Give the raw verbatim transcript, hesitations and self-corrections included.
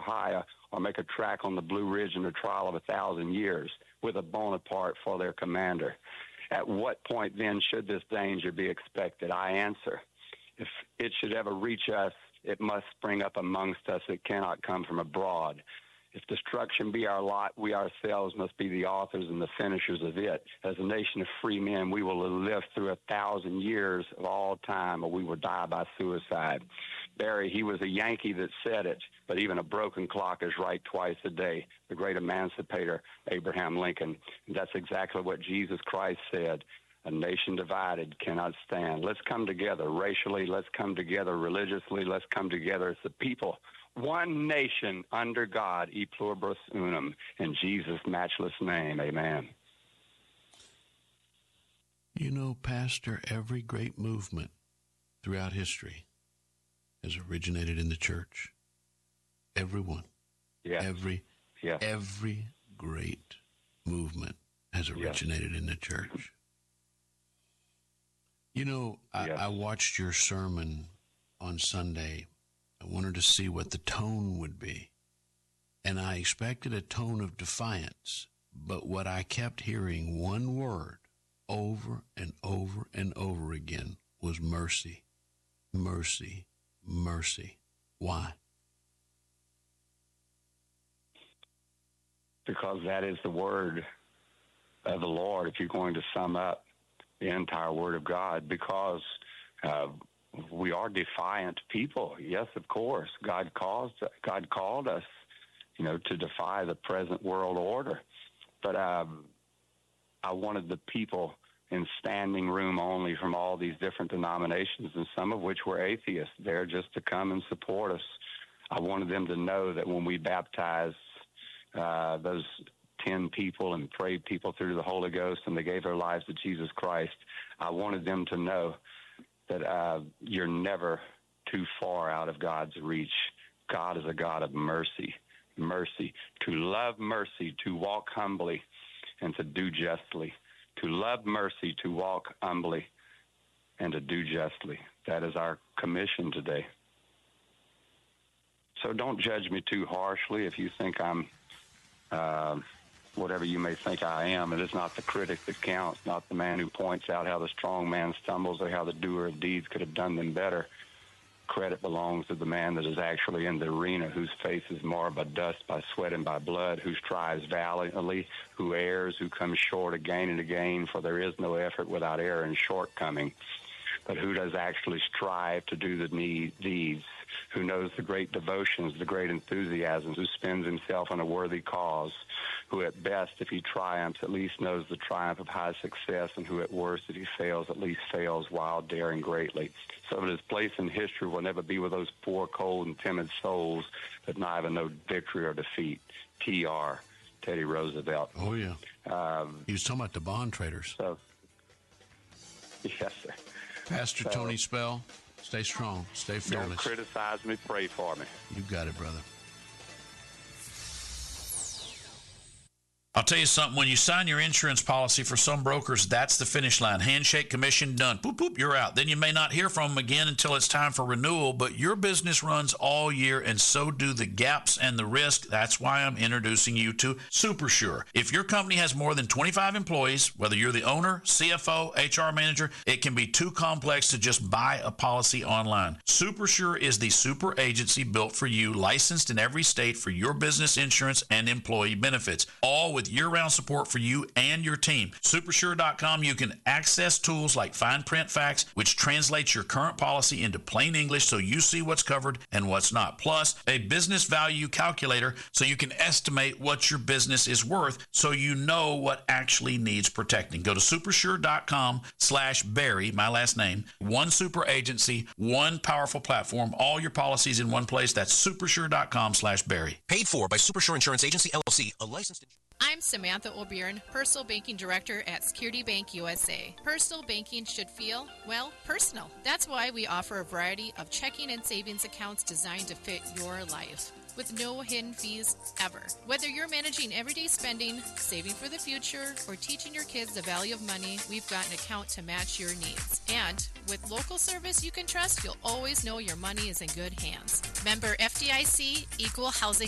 high or make a track on the Blue Ridge in a trial of a thousand years with a Bonaparte for their commander. At what point then should this danger be expected? I answer, if it should ever reach us, it must spring up amongst us. It cannot come from abroad. If destruction be our lot, we ourselves must be the authors and the finishers of it. As a nation of free men, we will live through a thousand years of all time, or we will die by suicide. Barry, he was a Yankee that said it, but even a broken clock is right twice a day. The great emancipator, Abraham Lincoln. And that's exactly what Jesus Christ said. A nation divided cannot stand. Let's come together racially. Let's come together religiously. Let's come together as the people. One nation under God, e pluribus unum, in Jesus' matchless name. Amen. You know, Pastor, every great movement throughout history has originated in the church. Everyone. Yes. Every, yes. every great movement has originated yes. in the church. You know, I, yes. I watched your sermon on Sunday. I wanted to see what the tone would be. And I expected a tone of defiance. But what I kept hearing, one word, over and over and over again, was mercy, mercy, mercy. Why? Because that is the word of the Lord, if you're going to sum up the entire Word of God, because uh, we are defiant people. Yes, of course. God caused, God called us, you know, to defy the present world order. But um, I wanted the people in standing room only from all these different denominations, and some of which were atheists, there just to come and support us. I wanted them to know that when we baptized uh, those ten people and prayed people through the Holy Ghost and they gave their lives to Jesus Christ, I wanted them to know that uh, you're never too far out of God's reach. God is a God of mercy, mercy, to love mercy, to walk humbly, and to do justly. To love mercy, to walk humbly, and to do justly. That is our commission today. So don't judge me too harshly if you think I'm uh, whatever you may think I am. It is not the critic that counts, not the man who points out how the strong man stumbles or how the doer of deeds could have done them better. Credit belongs to the man that is actually in the arena, whose face is marred by dust, by sweat, and by blood, who strives valiantly, who errs, who comes short again and again, for there is no effort without error and shortcoming. But who does actually strive to do the need, deeds, who knows the great devotions, the great enthusiasms, who spends himself on a worthy cause, who at best, if he triumphs, at least knows the triumph of high success, and who at worst, if he fails, at least fails while daring greatly. So his place in history will never be with those poor, cold, and timid souls that neither know victory or defeat. T R Teddy Roosevelt. Oh, yeah. Um, he was talking about the bond traders. So, yes, sir. Pastor so, Tony Spell, stay strong, stay fearless. Don't criticize me, pray for me. You got it, brother. I'll tell you something, when you sign your insurance policy for some brokers, that's the finish line. Handshake, commission, done. Boop, boop, you're out. Then you may not hear from them again until it's time for renewal, but your business runs all year, and so do the gaps and the risk. That's why I'm introducing you to SuperSure. If your company has more than twenty-five employees, whether you're the owner, C F O, H R manager, it can be too complex to just buy a policy online. SuperSure is the super agency built for you, licensed in every state for your business insurance and employee benefits, all with year-round support for you and your team. Supersure dot com, you can access tools like Fine Print Facts, which translates your current policy into plain English so you see what's covered and what's not. Plus, a business value calculator so you can estimate what your business is worth so you know what actually needs protecting. Go to supersure dot com slash Barry, my last name. One super agency, one powerful platform, all your policies in one place. That's supersure dot com slash Barry. Paid for by Supersure Insurance Agency, L L C, a licensed insurance. I'm Samantha O'Byrne, Personal Banking Director at Security Bank U S A. Personal banking should feel, well, personal. That's why we offer a variety of checking and savings accounts designed to fit your life, with no hidden fees ever. Whether you're managing everyday spending, saving for the future, or teaching your kids the value of money, we've got an account to match your needs. And with local service you can trust, you'll always know your money is in good hands. Member F D I C, Equal Housing